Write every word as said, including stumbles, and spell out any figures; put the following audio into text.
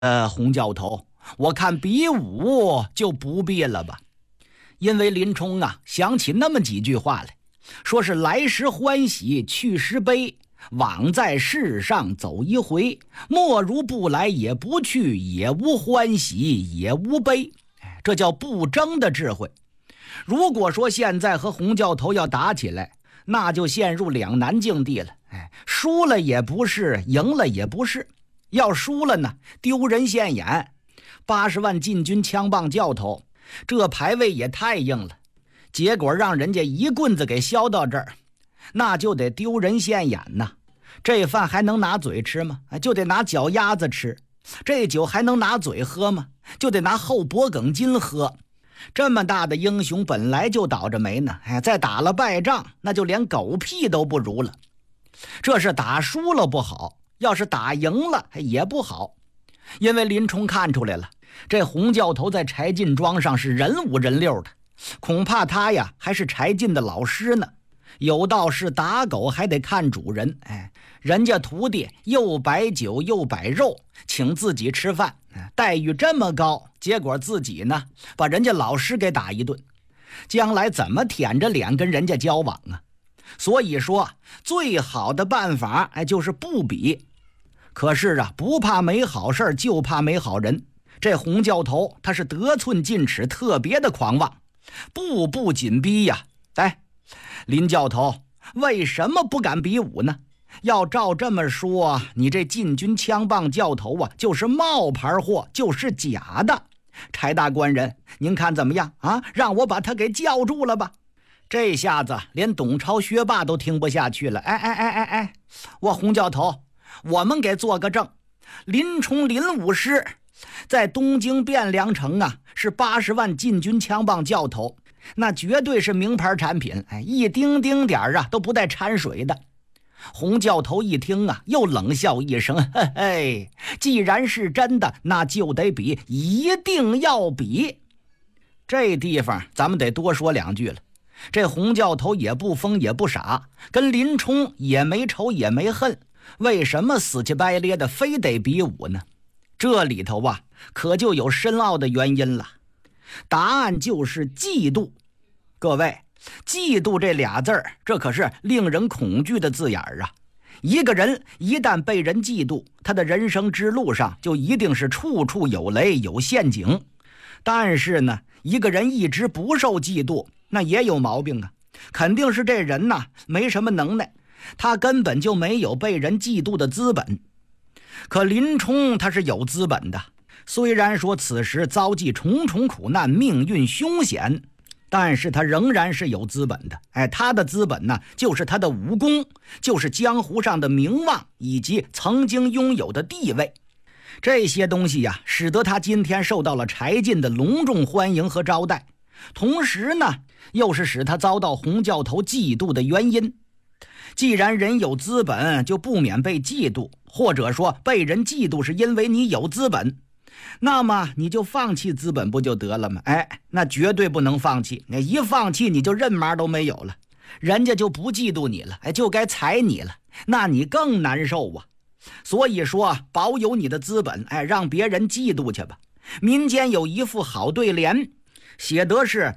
呃，洪教头，我看比武就不必了吧。因为林冲啊想起那么几句话来，说是来时欢喜去时悲，枉在世上走一回，莫如不来也不去，也无欢喜也无悲。这叫不争的智慧。如果说现在和洪教头要打起来，那就陷入两难境地了。哎，输了也不是，赢了也不是。要输了呢，丢人现眼。八十万禁军枪棒教头，这牌位也太硬了，结果让人家一棍子给削到这儿，那就得丢人现眼呐。这饭还能拿嘴吃吗？就得拿脚丫子吃。这酒还能拿嘴喝吗？就得拿后脖梗筋喝。这么大的英雄本来就倒着霉呢，哎，再打了败仗，那就连狗屁都不如了。这是打输了不好，要是打赢了也不好。因为林冲看出来了，这洪教头在柴进庄上是人五人六的，恐怕他呀还是柴进的老师呢。有道是打狗还得看主人，哎，人家徒弟又摆酒又摆肉，请自己吃饭，待遇这么高，结果自己呢把人家老师给打一顿，将来怎么舔着脸跟人家交往啊？所以说最好的办法哎就是不比。可是啊，不怕没好事就怕没好人。这洪教头他是得寸进尺，特别的狂妄，步步紧逼呀。哎，林教头为什么不敢比武呢？要照这么说，你这禁军枪棒教头啊就是冒牌货，就是假的。柴大官人，您看怎么样啊？让我把他给叫住了吧。这下子连董超薛霸都听不下去了。哎哎哎哎哎，我洪教头，我们给做个证，林冲林武师在东京汴梁城啊是八十万禁军枪棒教头，那绝对是名牌产品，哎，一丁丁点儿啊都不带掺水的。洪教头一听啊，又冷笑一声，嘿嘿，既然是真的，那就得比，一定要比。这地方咱们得多说两句了。这洪教头也不疯也不傻，跟林冲也没仇也没恨，为什么死乞白咧的非得比武呢？这里头啊，可就有深奥的原因了。答案就是嫉妒。各位，嫉妒这俩字儿，这可是令人恐惧的字眼儿啊！一个人一旦被人嫉妒，他的人生之路上就一定是处处有雷有陷阱。但是呢，一个人一直不受嫉妒，那也有毛病啊，肯定是这人呐没什么能耐，他根本就没有被人嫉妒的资本。可林冲他是有资本的，虽然说此时遭际重重苦难，命运凶险，但是他仍然是有资本的。哎，他的资本呢，就是他的武功，就是江湖上的名望，以及曾经拥有的地位。这些东西呀，使得他今天受到了柴进的隆重欢迎和招待，同时呢，又是使他遭到洪教头嫉妒的原因。既然人有资本，就不免被嫉妒，或者说被人嫉妒是因为你有资本，那么你就放弃资本不就得了吗？哎，那绝对不能放弃，那一放弃你就任毛都没有了，人家就不嫉妒你了，哎，就该踩你了，那你更难受啊。所以说，保有你的资本，哎，让别人嫉妒去吧。民间有一副好对联，写得是